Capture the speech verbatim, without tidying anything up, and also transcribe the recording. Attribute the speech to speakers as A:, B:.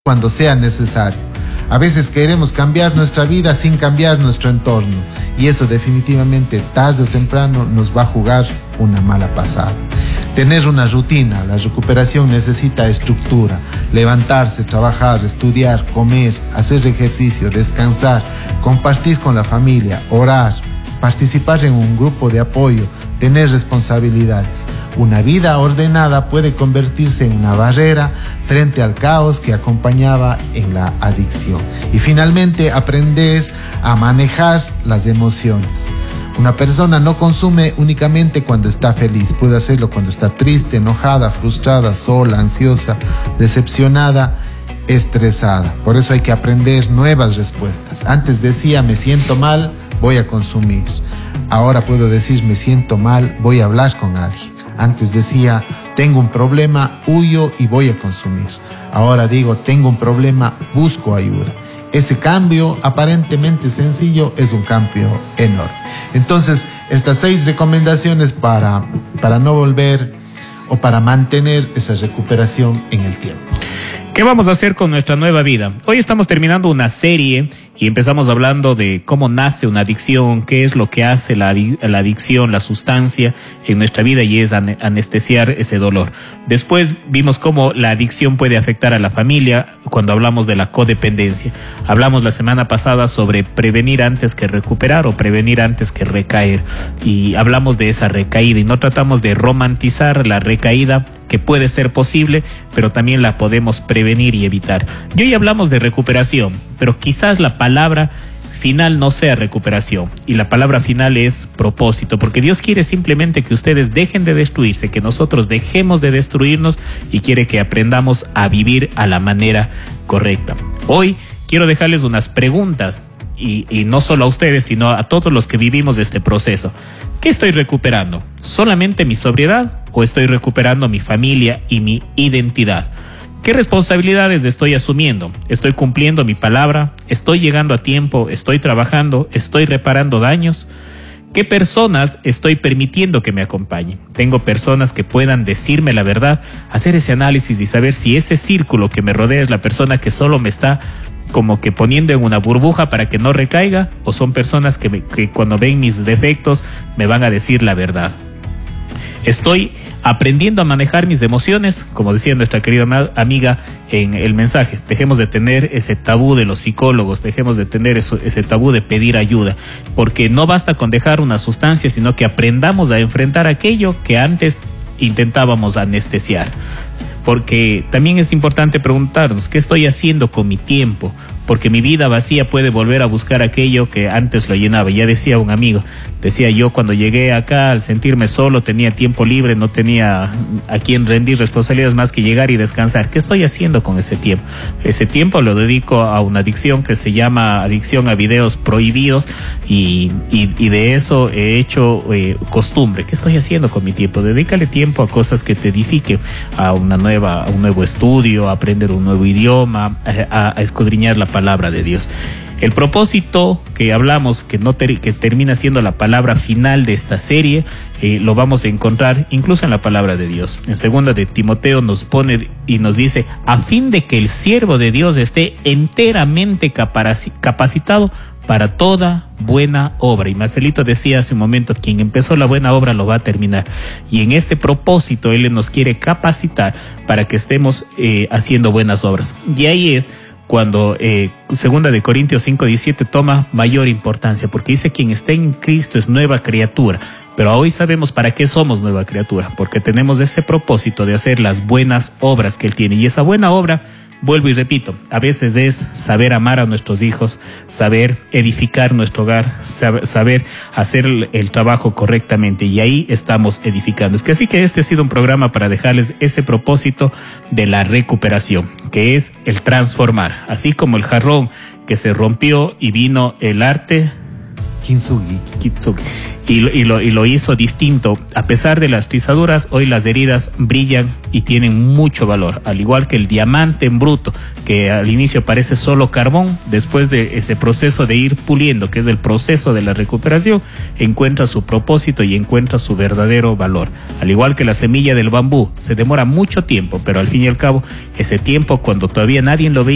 A: cuando sea necesario. A veces queremos cambiar nuestra vida sin cambiar nuestro entorno, y eso definitivamente tarde o temprano nos va a jugar una mala pasada. Tener una rutina, la recuperación necesita estructura, levantarse, trabajar, estudiar, comer, hacer ejercicio, descansar, compartir con la familia, orar, participar en un grupo de apoyo, tener responsabilidades. Una vida ordenada puede convertirse en una barrera frente al caos que acompañaba en la adicción. Y finalmente, aprender a manejar las emociones. Una persona no consume únicamente cuando está feliz, puede hacerlo cuando está triste, enojada, frustrada, sola, ansiosa, decepcionada, estresada. Por eso hay que aprender nuevas respuestas. Antes decía, me siento mal, voy a consumir. Ahora puedo decir, me siento mal, voy a hablar con alguien. Antes decía, tengo un problema, huyo y voy a consumir. Ahora digo, tengo un problema, busco ayuda. Ese cambio aparentemente sencillo es un cambio enorme. Entonces, estas seis recomendaciones para, para no volver o para mantener esa recuperación en el tiempo.
B: ¿Qué vamos a hacer con nuestra nueva vida? Hoy estamos terminando una serie y empezamos hablando de cómo nace una adicción, qué es lo que hace la, la adicción, la sustancia en nuestra vida, y es anestesiar ese dolor. Después vimos cómo la adicción puede afectar a la familia cuando hablamos de la codependencia. Hablamos la semana pasada sobre prevenir antes que recuperar o prevenir antes que recaer, y hablamos de esa recaída y no tratamos de romantizar la recaída, que puede ser posible, pero también la podemos prevenir y evitar. Y hoy hablamos de recuperación, pero quizás la palabra final no sea recuperación, y la palabra final es propósito, porque Dios quiere simplemente que ustedes dejen de destruirse, que nosotros dejemos de destruirnos, y quiere que aprendamos a vivir a la manera correcta. Hoy quiero dejarles unas preguntas, y, y no solo a ustedes, sino a todos los que vivimos este proceso. ¿Qué estoy recuperando? ¿Solamente mi sobriedad o estoy recuperando mi familia y mi identidad? ¿Qué responsabilidades estoy asumiendo? ¿Estoy cumpliendo mi palabra? ¿Estoy llegando a tiempo? ¿Estoy trabajando? ¿Estoy reparando daños? ¿Qué personas estoy permitiendo que me acompañen? Tengo personas que puedan decirme la verdad, hacer ese análisis y saber si ese círculo que me rodea es la persona que solo me está como que poniendo en una burbuja para que no recaiga, o son personas que, me, que cuando ven mis defectos me van a decir la verdad. Estoy aprendiendo a manejar mis emociones, como decía nuestra querida amiga en el mensaje. Dejemos de tener ese tabú de los psicólogos, dejemos de tener eso, ese tabú de pedir ayuda, porque no basta con dejar una sustancia, sino que aprendamos a enfrentar aquello que antes intentábamos anestesiar. Porque también es importante preguntarnos, ¿qué estoy haciendo con mi tiempo? Porque mi vida vacía puede volver a buscar aquello que antes lo llenaba. Ya decía un amigo, decía yo cuando llegué acá, al sentirme solo, tenía tiempo libre, no tenía a quien rendir responsabilidades más que llegar y descansar. ¿Qué estoy haciendo con ese tiempo? Ese tiempo lo dedico a una adicción que se llama adicción a videos prohibidos, y, y, y de eso he hecho eh, costumbre. ¿Qué estoy haciendo con mi tiempo? Dedícale tiempo a cosas que te edifiquen, a una nueva, a un nuevo estudio, a aprender un nuevo idioma, a, a escudriñar la palabra de Dios. El propósito que hablamos, que, no ter, que termina siendo la palabra final de esta serie, eh, lo vamos a encontrar incluso en la palabra de Dios. En segunda de Timoteo nos pone y nos dice, a fin de que el siervo de Dios esté enteramente capacitado para toda buena obra. Y Marcelito decía hace un momento, quien empezó la buena obra lo va a terminar. Y en ese propósito Él nos quiere capacitar para que estemos eh, haciendo buenas obras. Y ahí es cuando eh, segunda de Corintios cinco diecisiete toma mayor importancia, porque dice, quien está en Cristo es nueva criatura. Pero hoy sabemos para qué somos nueva criatura, porque tenemos ese propósito de hacer las buenas obras que Él tiene. Y esa buena obra, vuelvo y repito, a veces es saber amar a nuestros hijos, saber edificar nuestro hogar, saber, saber hacer el, el trabajo correctamente, y ahí estamos edificando. Es que así que este ha sido un programa para dejarles ese propósito de la recuperación, que es el transformar. Así como el jarrón que se rompió y vino el arte
A: Kintsugi.
B: Kintsugi. Y, y, lo, y lo hizo distinto. A pesar de las pisaduras, hoy las heridas brillan y tienen mucho valor. Al igual que el diamante en bruto, que al inicio parece solo carbón, después de ese proceso de ir puliendo, que es el proceso de la recuperación, encuentra su propósito y encuentra su verdadero valor. Al igual que la semilla del bambú, se demora mucho tiempo, pero al fin y al cabo, ese tiempo, cuando todavía nadie lo veía,